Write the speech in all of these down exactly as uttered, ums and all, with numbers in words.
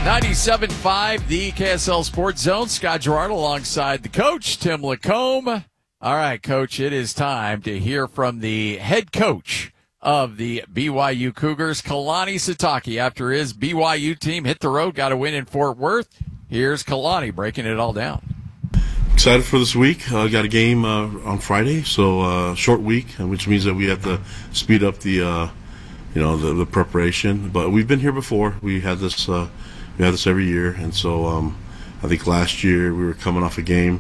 ninety-seven point five, the K S L Sports Zone. Scott Gerard alongside the coach, Tim Lacombe. All right, Coach, it is time to hear from the head coach of the B Y U Cougars, Kalani Sitake. After his B Y U team hit the road, got a win in Fort Worth. Here's Kalani breaking it all down. Excited for this week. Uh, got a game uh, on Friday, so uh, short week, which means that we have to speed up the, uh, you know, the, the preparation. But we've been here before. We had this, uh, we had this every year, and so um, I think last year we were coming off a game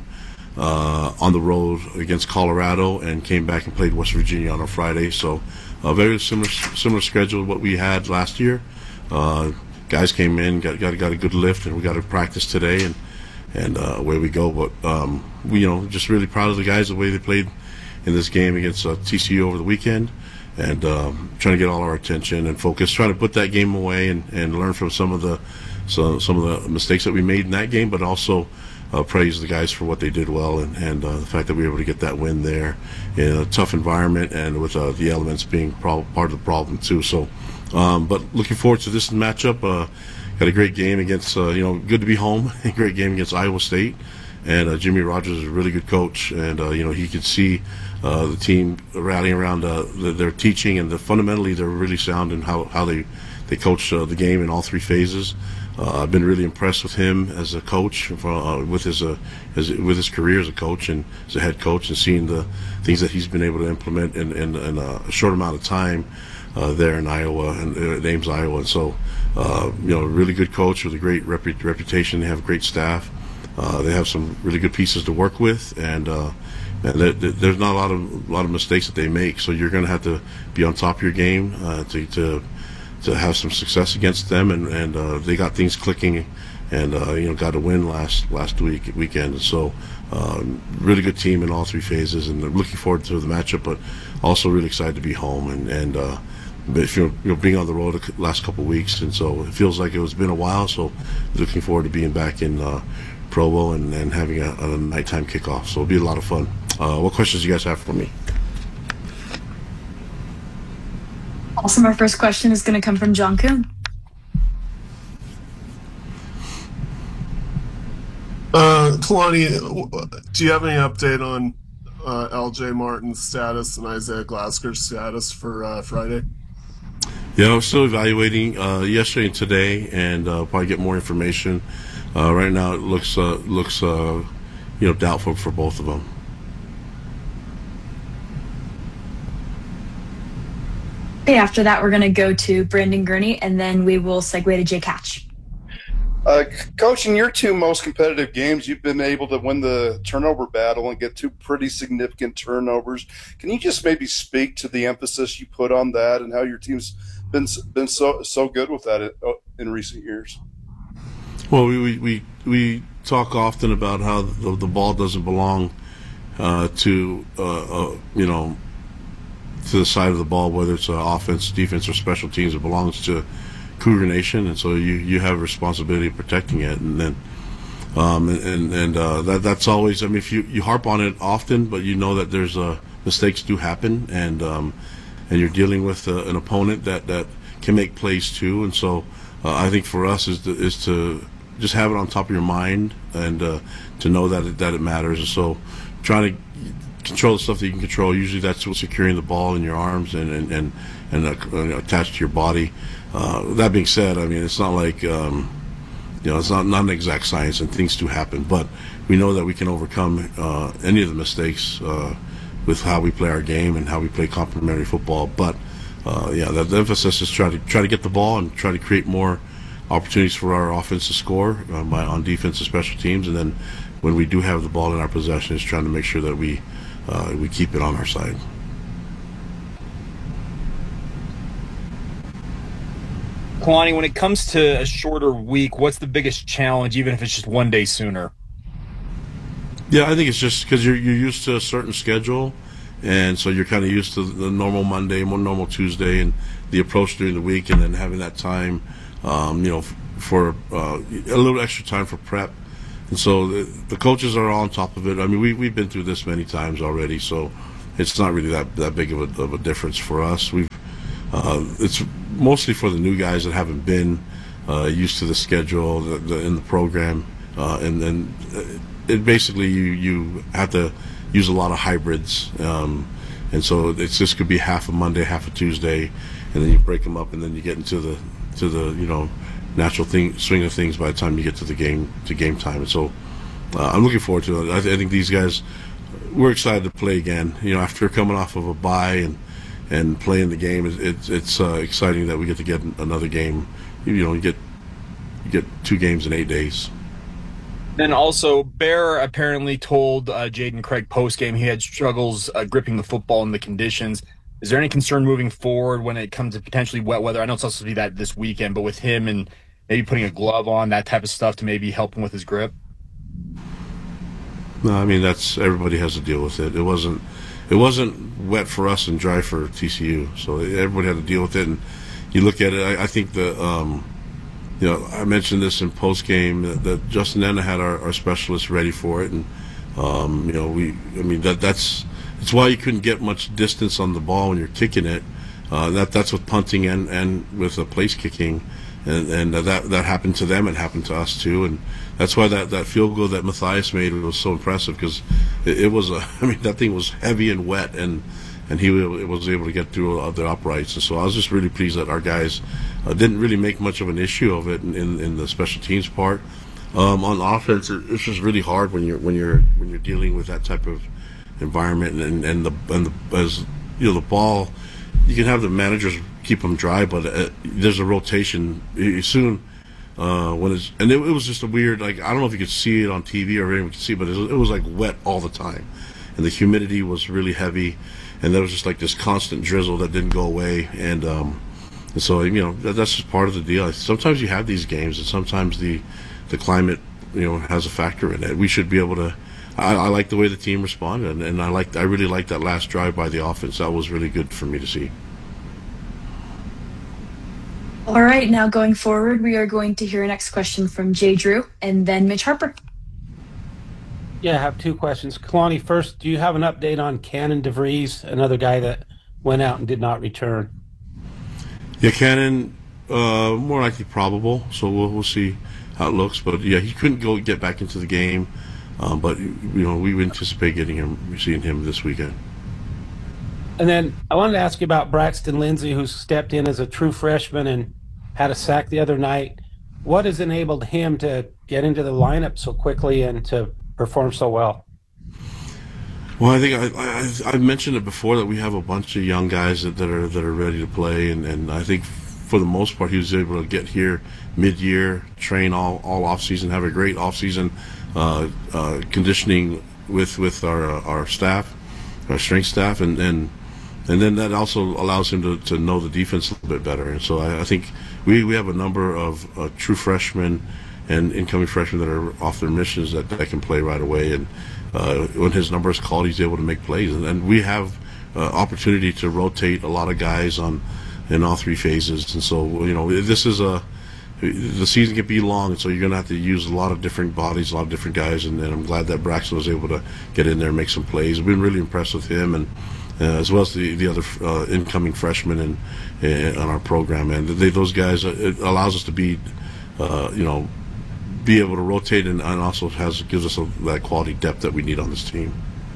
uh, on the road against Colorado, and came back and played West Virginia on a Friday. So a very similar similar schedule to what we had last year. Uh, guys came in, got got got a good lift, and we got to practice today, and and uh, away we go. But um, we, you know, just really proud of the guys, the way they played in this game against uh, T C U over the weekend, and um, trying to get all our attention and focus, trying to put that game away and, and learn from some of the so, some of the mistakes that we made in that game, but also uh, praise the guys for what they did well, and, and uh, the fact that we were able to get that win there in a tough environment, and with uh, the elements being pro- part of the problem too. So, um, but looking forward to this matchup. Uh, got a great game against, uh, you know, good to be home. A great game against Iowa State, and uh, Jimmy Rogers is a really good coach, and uh, you know, he could see uh, the team rallying around uh, the, their teaching, and the, fundamentally they're really sound in how how they they coach uh, the game in all three phases. Uh, I've been really impressed with him as a coach, uh, with his, uh, his with his career as a coach and as a head coach, and seeing the things that he's been able to implement in, in, in a short amount of time uh, there in Iowa and uh, Ames, Iowa. And so, uh, you know, really good coach with a great repu- reputation. They have a great staff. Uh, they have some really good pieces to work with, and uh, and there, there's not a lot of a lot of mistakes that they make. So you're going to have to be on top of your game uh, to. to to have some success against them, and, and uh, they got things clicking, and uh, you know, got a win last last week weekend. And so um, really good team in all three phases, and looking forward to the matchup, but also really excited to be home, and and uh, if you're, you know, being on the road the last couple of weeks, and so it feels like it was been a while. So looking forward to being back in uh, Provo and, and having a, a nighttime kickoff. So it'll be a lot of fun. Uh, what questions do you guys have for me? Awesome. Our first question is going to come from John Kuhn. Uh, Kalani, do you have any update on uh, L J Martin's status and Isaiah Glasker's status for uh, Friday? Yeah, I'm still evaluating uh, yesterday and today, and uh, probably get more information. Uh, right now, it looks uh, looks uh, you know, doubtful for both of them. Okay, after that, we're going to go to Brandon Gurney, and then we will segue to Jay Catch. Uh, Coach, in your two most competitive games, you've been able to win the turnover battle and get two pretty significant turnovers. Can you just maybe speak to the emphasis you put on that and how your team's been been so so good with that in recent years? Well, we we, we talk often about how the, the ball doesn't belong uh, to uh, uh, you know. to the side of the ball, whether it's uh, offense, defense, or special teams. It belongs to Cougar Nation, and so you, you have a responsibility of protecting it. And then, um, and and uh, that that's always. I mean, if you, you harp on it often, but you know that there's uh, mistakes do happen, and um, and you're dealing with uh, an opponent that, that can make plays too. And so, uh, I think for us is to, is to just have it on top of your mind, and uh, to know that it, that it matters. And so, trying to control the stuff that you can control. Usually that's what's securing the ball in your arms and and and, and uh, attached to your body. Uh, that being said, I mean, it's not like um, you know, it's not not an exact science, and things do happen. But we know that we can overcome uh, any of the mistakes uh, with how we play our game and how we play complementary football. But uh, yeah, the, the emphasis is try to try to get the ball and try to create more opportunities for our offense to score uh, by, on defense and special teams, and then when we do have the ball in our possession, is trying to make sure that we Uh, we keep it on our side. Kalani, when it comes to a shorter week, what's the biggest challenge, even if it's just one day sooner? Yeah, I think it's just because you're you're used to a certain schedule, and so you're kind of used to the normal Monday, more normal Tuesday, and the approach during the week, and then having that time, um, you know, for uh, a little extra time for prep. And so the, the coaches are all on top of it. I mean, we, we've been through this many times already, so it's not really that, that big of a, of a difference for us. We've uh, it's mostly for the new guys that haven't been uh, used to the schedule the, the, in the program, uh, and then it basically you you have to use a lot of hybrids, um, and so it's this could be half a Monday, half a Tuesday, and then you break them up, and then you get into the to the you know natural thing swing of things by the time you get to the game to game time, and so uh, I'm looking forward to it. I, th- I think these guys, we're excited to play again. You know, after coming off of a bye and and playing the game, it's it's, it's uh, exciting that we get to get another game. You know, you get you get two games in eight days. Then also, Bear apparently told uh, Jaden Craig post-game he had struggles uh, gripping the football in the conditions. Is there any concern moving forward when it comes to potentially wet weather? I know it's supposed to be that this weekend, but with him and maybe putting a glove on, that type of stuff to maybe help him with his grip? No, I mean, that's everybody has to deal with it. It wasn't it wasn't wet for us and dry for T C U, so everybody had to deal with it. And you look at it, I, I think the um, – you know, I mentioned this in post game that, that Justin Enna had our, our specialists ready for it, and um, you know, we, I mean, that that's it's why you couldn't get much distance on the ball when you're kicking it. Uh, that that's with punting and, and with a place kicking, and and that that happened to them. It happened to us too, and that's why that, that field goal that Matthias made was so impressive, because it, it was a, I mean, that thing was heavy and wet, and. And he was able to get through the uprights. And so I was just really pleased that our guys uh, didn't really make much of an issue of it in, in, in the special teams part. Um, on offense, it, it's just really hard when you're when you're when you're dealing with that type of environment. And, and the and the as you know the ball, you can have the managers keep them dry, but uh, there's a rotation soon. Uh, when it's and it, it was just a weird, like, I don't know if you could see it on T V or anyone could see, but it was, it was like wet all the time, and the humidity was really heavy. And there was just like this constant drizzle that didn't go away, and um, and so you know that, that's just part of the deal. Sometimes you have these games, and sometimes the the climate you know has a factor in it. We should be able to. I, I like the way the team responded, and, and I like I really liked that last drive by the offense. That was really good for me to see. All right, now going forward, we are going to hear our next question from Jay Drew and then Mitch Harper. Yeah, I have two questions. Kalani, first, do you have an update on Cannon DeVries, another guy that went out and did not return? Yeah, Cannon, uh, more likely probable, so we'll we'll see how it looks. But yeah, he couldn't go get back into the game, um, but you know we anticipate getting him, seeing him this weekend. And then I wanted to ask you about Braxton Lindsay, who stepped in as a true freshman and had a sack the other night. What has enabled him to get into the lineup so quickly and to perform so well? Well, I think I, I, I've mentioned it before that we have a bunch of young guys that, that are that are ready to play, and, and I think for the most part he was able to get here mid-year, train all, all off-season, have a great off-season uh, uh, conditioning with with our uh, our staff, our strength staff, and, and and then that also allows him to, to know the defense a little bit better. And so I, I think we, we have a number of uh, true freshmen and incoming freshmen that are off their missions that, that can play right away. And uh, when his number is called, he's able to make plays. And, and we have uh, opportunity to rotate a lot of guys on in all three phases. And so, you know, this is a the season can be long, and so you're going to have to use a lot of different bodies, a lot of different guys. And, and I'm glad that Braxton was able to get in there and make some plays. I've been really impressed with him, and uh, as well as the the other uh, incoming freshmen in, in on our program. And they, those guys, uh, it allows us to be, uh, you know. be able to rotate, and, and also has gives us a, that quality depth that we need on this team.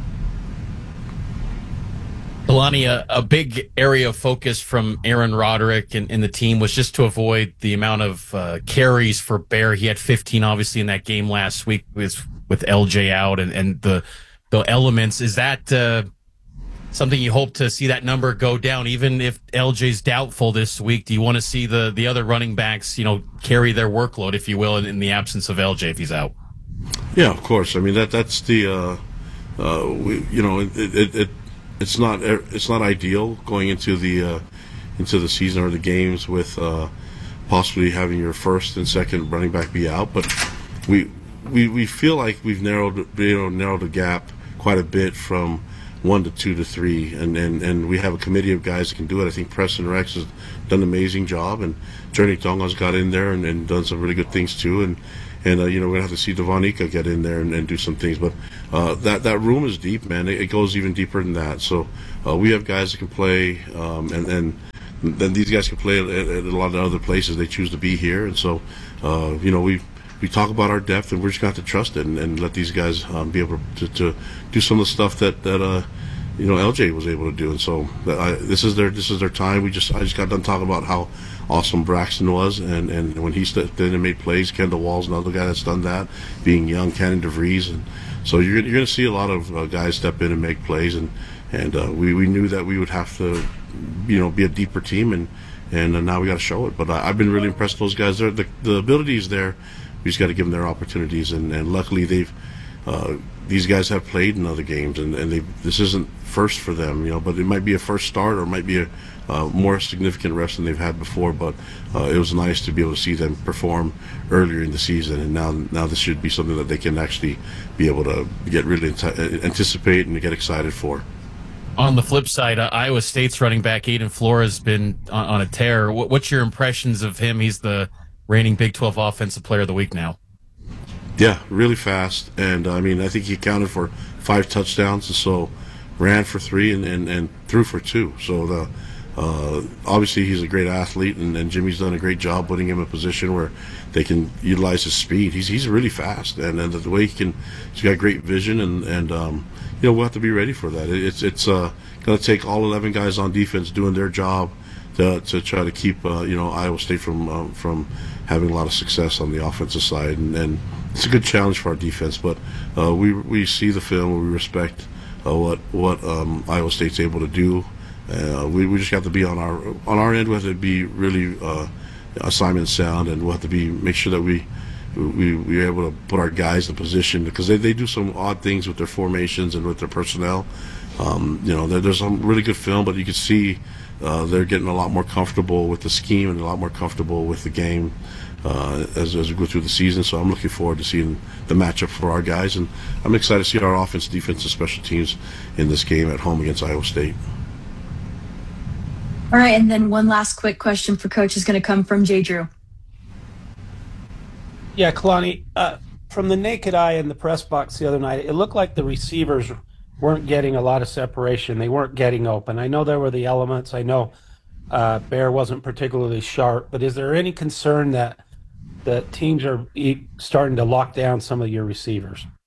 Kalani, a, a big area of focus from Aaron Roderick and, and the team was just to avoid the amount of uh, carries for Bear. He had fifteen, obviously, in that game last week with with L J out and, and the the elements. Is that uh, something you hope to see that number go down, even if L J's doubtful this week? Do you want to see the, the other running backs, you know, carry their workload, if you will, in, in the absence of L J if he's out? Yeah, of course. I mean, that that's the, uh, uh, we, you know, it, it, it it's not it's not ideal going into the uh, into the season or the games with uh, possibly having your first and second running back be out, but we we we feel like we've narrowed you know narrowed the gap quite a bit from one to two to three, and, and, and we have a committee of guys that can do it. I think Preston Rex has done an amazing job, and Journey Tonga's got in there and, and done some really good things too. And and uh, you know we're gonna have to see Devon Ika get in there and, and do some things. But uh, that that room is deep, man. It, it goes even deeper than that. So uh, we have guys that can play, um, and and then these guys can play at, at a lot of other places. They choose to be here, and so uh, you know we we talk about our depth, and we're just going to have to trust it and, and let these guys um, be able to, to do some of the stuff that that uh, you know L J was able to do. And so I, this is their this is their time. We just I just got done talking about how awesome Braxton was, and, and when he stepped in and made plays. Kendall Wall's another guy that's done that, being young. Cannon DeVries, and so you're you're going to see a lot of uh, guys step in and make plays, and and uh, we we knew that we would have to, you know, be a deeper team, and and uh, now we got to show it. But I, I've been really impressed with those guys. They're, the the ability is there. We just got to give them their opportunities, and, and luckily they've uh, these guys have played in other games, and and they this isn't first for them, you know, but it might be a first start or it might be a uh, more significant reps than they've had before. But uh, it was nice to be able to see them perform earlier in the season, and now now this should be something that they can actually be able to get really anticipate and get excited for. On the flip side, uh, Iowa State's running back Aiden Flores has been on, on a tear. What, what's your impressions of him? He's the reigning Big twelve Offensive Player of the Week now. Yeah, really fast, and uh, I mean, I think he accounted for five touchdowns, and so ran for three and, and, and threw for two. So the uh, obviously he's a great athlete, and, and Jimmy's done a great job putting him in a position where they can utilize his speed. He's he's really fast, and, and the way he can, he's got great vision, and and um, you know we'll have to be ready for that. It's it's uh, going to take all eleven guys on defense doing their job to to try to keep uh, you know Iowa State from uh, from having a lot of success on the offensive side, and, and it's a good challenge for our defense. But uh, we we see the film, we respect uh, what what um, Iowa State's able to do. Uh, we we just have to be on our on our end. We have to be really uh, assignment sound, and we'll have to be make sure that we. We we're able to put our guys in position, because they, they do some odd things with their formations and with their personnel. Um, you know, there, there's some really good film, but you can see uh, they're getting a lot more comfortable with the scheme and a lot more comfortable with the game uh, as, as we go through the season. So I'm looking forward to seeing the matchup for our guys, and I'm excited to see our offense, defense, and special teams in this game at home against Iowa State. All right, and then one last quick question for Coach is going to come from Jay Drew. Yeah, Kalani, uh, from the naked eye in the press box the other night, it looked like the receivers weren't getting a lot of separation. They weren't getting open. I know there were the elements. I know uh, Bear wasn't particularly sharp, but is there any concern that the teams are e- starting to lock down some of your receivers?